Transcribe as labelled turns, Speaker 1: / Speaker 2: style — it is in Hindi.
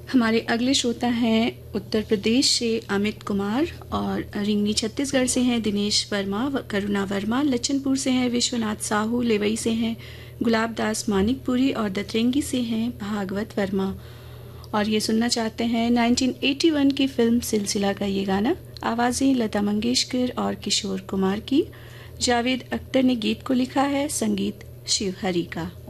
Speaker 1: हमारे अगले श्रोता हैं उत्तर प्रदेश से अमित कुमार और रिंगनी छत्तीसगढ़ से हैं दिनेश वर्मा, करुणा वर्मा, लचनपुर से हैं विश्वनाथ साहू, लेवई से हैं गुलाब दास मानिकपुरी और दतरेंगी से हैं भागवत वर्मा। और ये सुनना चाहते हैं 1981 की फिल्म सिलसिला का ये गाना। आवाज़ें लता मंगेशकर और किशोर कुमार की। जावेद अख्तर ने गीत को लिखा है, संगीत शिव हरी का।